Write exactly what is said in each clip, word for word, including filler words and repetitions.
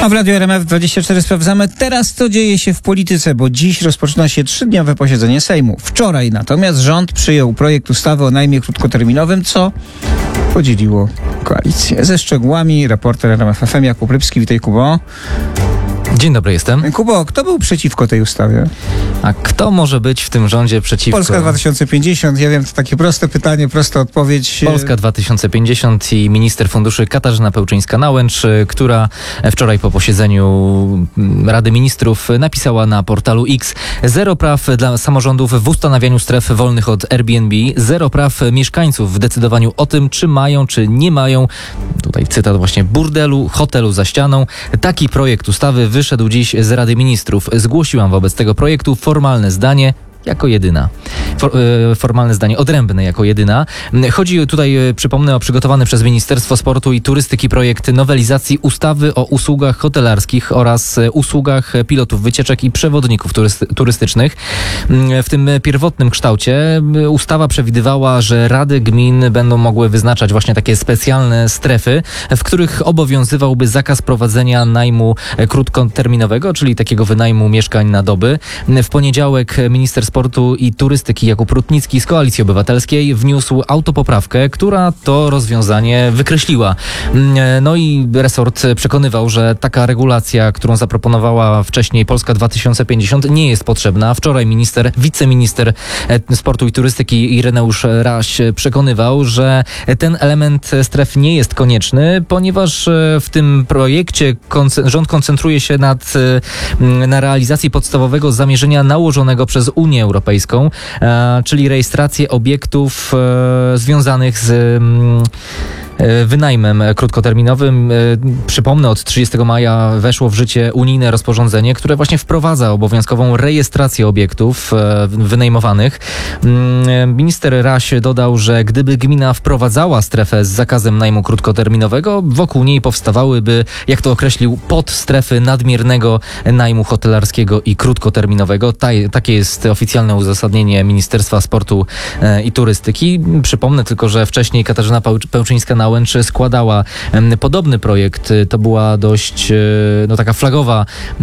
A w Radiu R M F dwadzieścia cztery sprawdzamy teraz, co dzieje się w polityce, bo dziś rozpoczyna się trzydniowe posiedzenie Sejmu. Wczoraj natomiast rząd przyjął projekt ustawy o najmie krótkoterminowym, co podzieliło koalicję. Ze szczegółami reporter R M F F M Jakub Rybski. Witaj, Kubo. Dzień dobry, jestem. Kubo, kto był przeciwko tej ustawie? A kto może być w tym rządzie przeciwko? Polska dwa tysiące pięćdziesiąt. Ja wiem, to takie proste pytanie, prosta odpowiedź. Polska dwa tysiące pięćdziesiąt i minister funduszy Katarzyna Pełczyńska-Nałęcz, która wczoraj po posiedzeniu Rady Ministrów napisała na portalu X: zero praw dla samorządów w ustanawianiu stref wolnych od Airbnb, zero praw mieszkańców w decydowaniu o tym, czy mają, czy nie mają, tutaj cytat właśnie, burdelu, hotelu za ścianą. Taki projekt ustawy wyszedł dziś z Rady Ministrów. Zgłosiłam wobec tego projektu formalne zdanie jako jedyna. For, e, formalne zdanie odrębne jako jedyna. Chodzi tutaj, e, przypomnę, o przygotowany przez Ministerstwo Sportu i Turystyki projekt nowelizacji ustawy o usługach hotelarskich oraz e, usługach pilotów wycieczek i przewodników turysty, turystycznych. W tym pierwotnym kształcie e, ustawa przewidywała, że rady gmin będą mogły wyznaczać właśnie takie specjalne strefy, w których obowiązywałby zakaz prowadzenia najmu krótkoterminowego, czyli takiego wynajmu mieszkań na doby. W poniedziałek minister Sportu i Turystyki Jakub Rutnicki z Koalicji Obywatelskiej wniósł autopoprawkę, która to rozwiązanie wykreśliła. No i resort przekonywał, że taka regulacja, którą zaproponowała wcześniej Polska dwa tysiące pięćdziesiąt, nie jest potrzebna. Wczoraj minister, wiceminister Sportu i Turystyki Ireneusz Raś przekonywał, że ten element stref nie jest konieczny, ponieważ w tym projekcie rząd koncentruje się nad, na realizacji podstawowego zamierzenia nałożonego przez Unię Europejską, e, czyli rejestrację obiektów e, związanych z e, wynajmem krótkoterminowym. Przypomnę, od trzydziestego maja weszło w życie unijne rozporządzenie, które właśnie wprowadza obowiązkową rejestrację obiektów wynajmowanych. Minister Raś dodał, że gdyby gmina wprowadzała strefę z zakazem najmu krótkoterminowego, wokół niej powstawałyby, jak to określił, podstrefy nadmiernego najmu hotelarskiego i krótkoterminowego. Ta, takie jest oficjalne uzasadnienie Ministerstwa Sportu i Turystyki. Przypomnę tylko, że wcześniej Katarzyna Pełczyńska-Nałęcz składała podobny projekt. To była dość no, taka flagowa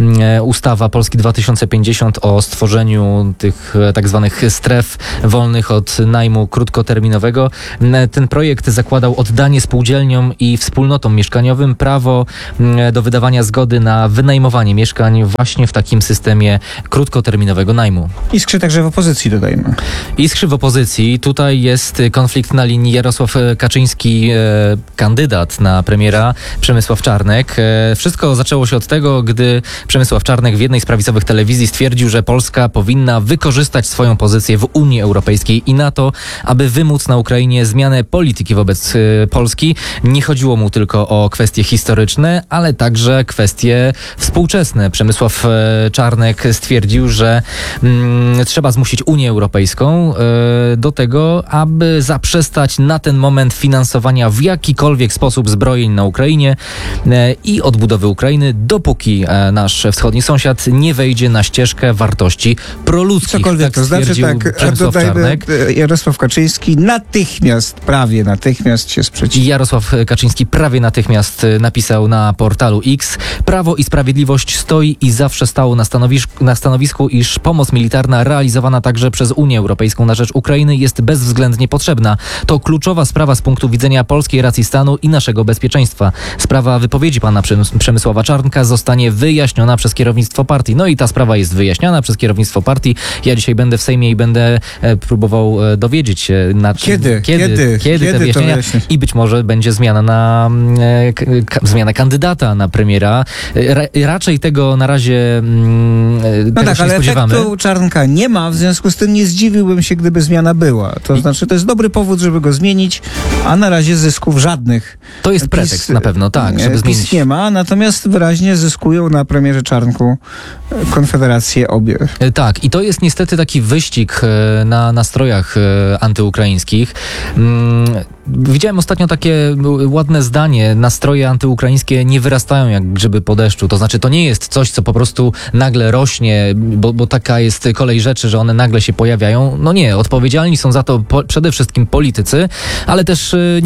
ustawa Polski dwa tysiące pięćdziesiąt o stworzeniu tych tak zwanych stref wolnych od najmu krótkoterminowego. Ten projekt zakładał oddanie spółdzielniom i wspólnotom mieszkaniowym prawo do wydawania zgody na wynajmowanie mieszkań właśnie w takim systemie krótkoterminowego najmu. Iskrzy także w opozycji, dodajmy. Iskrzy w opozycji. Tutaj jest konflikt na linii Jarosław Kaczyński, kandydat na premiera, Przemysław Czarnek. Wszystko zaczęło się od tego, gdy Przemysław Czarnek w jednej z prawicowych telewizji stwierdził, że Polska powinna wykorzystać swoją pozycję w Unii Europejskiej i NATO, aby wymóc na Ukrainie zmianę polityki wobec Polski. Nie chodziło mu tylko o kwestie historyczne, ale także kwestie współczesne. Przemysław Czarnek stwierdził, że mm, trzeba zmusić Unię Europejską y, do tego, aby zaprzestać na ten moment finansowania w jakikolwiek sposób zbrojeń na Ukrainie e, i odbudowy Ukrainy, dopóki e, nasz wschodni sąsiad nie wejdzie na ścieżkę wartości proludzkich. Cokolwiek tak to znaczy, tak, a dodajmy, Jarosław Kaczyński natychmiast, prawie natychmiast się sprzeciwił. Jarosław Kaczyński prawie natychmiast napisał na portalu X: Prawo i Sprawiedliwość stoi i zawsze stało na stanowisku, na stanowisku, iż pomoc militarna realizowana także przez Unię Europejską na rzecz Ukrainy jest bezwzględnie potrzebna. To kluczowa sprawa z punktu widzenia polskiej racji stanu i naszego bezpieczeństwa. Sprawa wypowiedzi pana Przemysława Czarnka zostanie wyjaśniona przez kierownictwo partii. No i ta sprawa jest wyjaśniana przez kierownictwo partii. Ja dzisiaj będę w Sejmie i będę e, próbował e, dowiedzieć się, na kiedy, kiedy, kiedy, kiedy te wyjaśnienia i być może będzie zmiana na e, k, zmiana kandydata na premiera. Ra, raczej tego na razie mm, no tego tak, się nie ale spodziewamy. efektu Czarnka nie ma, w związku z tym nie zdziwiłbym się, gdyby zmiana była. To znaczy, to jest dobry powód, żeby go zmienić, a na razie zysków żadnych. To jest pretekst na pewno, tak, żeby PiS zmienić. nie ma, natomiast wyraźnie zyskują na premierze Czarnku Konfederację obie. Tak, i to jest niestety taki wyścig na nastrojach antyukraińskich. Widziałem ostatnio takie ładne zdanie: nastroje antyukraińskie nie wyrastają jak grzyby po deszczu. To znaczy, to nie jest coś, co po prostu nagle rośnie, bo, bo taka jest kolej rzeczy, że one nagle się pojawiają. No nie, odpowiedzialni są za to po, przede wszystkim politycy, ale też niektóre media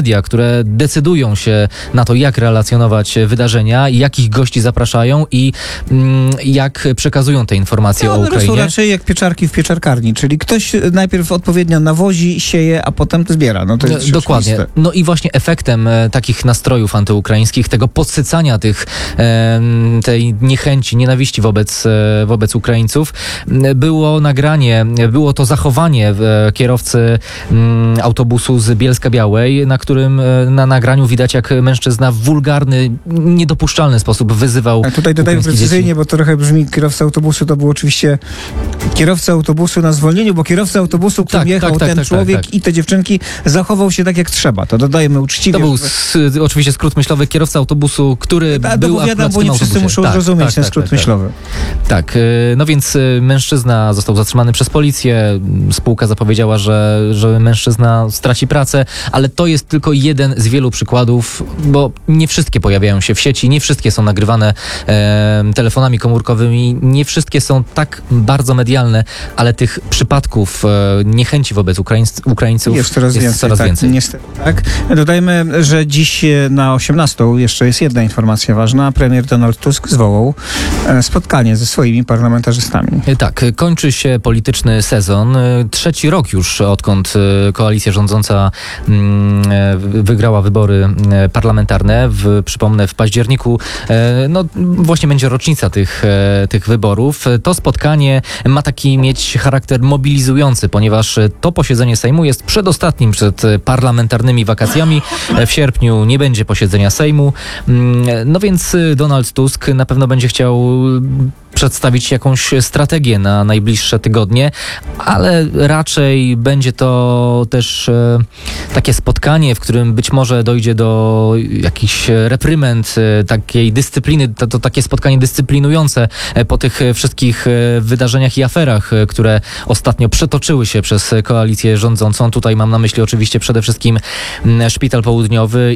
media, które decydują się na to, jak relacjonować wydarzenia, jakich gości zapraszają i mm, jak przekazują te informacje No, o one rosną Ukrainie. raczej jak pieczarki w pieczarkarni, czyli ktoś najpierw odpowiednio nawozi, sieje, a potem zbiera. No to jest No, dokładnie. oczywiste. No i właśnie efektem e, takich nastrojów antyukraińskich, tego podsycania tych, e, tej niechęci, nienawiści wobec, e, wobec Ukraińców, m, było nagranie, było to zachowanie e, kierowcy m, autobusu z Bielska-Białej, na którym e, na nagraniu widać, jak mężczyzna w wulgarny, niedopuszczalny sposób wyzywał A tutaj dodajmy ukraińskie precyzyjnie, dzieci. bo to trochę brzmi kierowca autobusu, to był oczywiście kierowca autobusu na zwolnieniu, bo kierowca autobusu, którym Tak, jechał tak, tak, ten tak, człowiek tak, tak. i te dziewczynki, zachował się tak jak trzeba. To dodajmy uczciwie. To był żeby- s, oczywiście skrót myślowy kierowca autobusu, który A, był dopowiadam, akurat w bo tym nie wszyscy autobusie. muszą Tak, zrozumieć tak, ten tak, skrót tak, tak. myślowy. Tak, y, no więc y, mężczyzna został zatrzymany przez policję. Spółka zapowiedziała, że, że mężczyzna straci pracę, ale to jest tylko jeden z wielu przykładów, bo nie wszystkie pojawiają się w sieci, nie wszystkie są nagrywane e, telefonami komórkowymi, nie wszystkie są tak bardzo medialne, ale tych przypadków e, niechęci wobec Ukraińc, Ukraińców Jest coraz jest więcej. coraz tak, więcej. Niestety, tak. Dodajmy, że dziś e, na osiemnastą jeszcze jest jedna informacja ważna. Premier Donald Tusk zwołał e, spotkanie ze swoimi parlamentarzystami. Tak, kończy się polityczny sezon. Trzeci rok już, odkąd e, koalicja rządząca mm, e, wygrała wybory e, parlamentarne. W, przypomnę, w październiku e, no, właśnie będzie rocznica tych, e, tych wyborów. To spotkanie ma taki mieć charakter mobilizujący, ponieważ to posiedzenie Sejmu jest przedostatnim przed parlamentarnymi wakacjami. W sierpniu nie będzie posiedzenia Sejmu. Mm, No więc Donald Tusk na pewno będzie chciał przedstawić jakąś strategię na najbliższe tygodnie, ale raczej będzie to też e, takie spotkanie, w którym być może dojdzie do jakichś reprymend, e, takiej dyscypliny, to, to takie spotkanie dyscyplinujące e, po tych e, wszystkich e, wydarzeniach i aferach, e, które ostatnio przetoczyły się przez koalicję rządzącą. Tutaj mam na myśli oczywiście przede wszystkim m, Szpital Południowy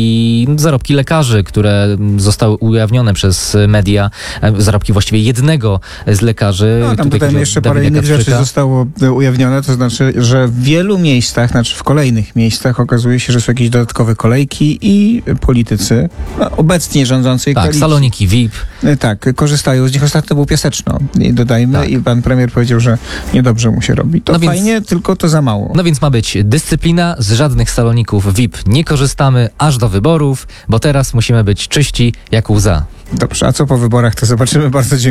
i zarobki lekarzy, które zostały ujawnione przez media, e, zarobki właściwie jednego z lekarzy. No, tam Tutaj dodajmy chodzi o jeszcze parę Dawida innych rzeczy Kawczyka. zostało e, ujawnione, to znaczy, że w wielu miejscach, znaczy w kolejnych miejscach okazuje się, że są jakieś dodatkowe kolejki i politycy no, obecnie rządzącej Tak, koalicji. saloniki V I P. E, Tak, korzystają z nich. Ostatnio był Piaseczno, i dodajmy, Tak. i pan premier powiedział, że niedobrze mu się robi. To No więc- fajnie, tylko to za mało. No więc ma być dyscyplina, z żadnych saloników V I P nie korzystamy aż do wyborów, bo teraz musimy być czyści jak łza. Dobrze, a co po wyborach, to zobaczymy. Bardzo dziękuję.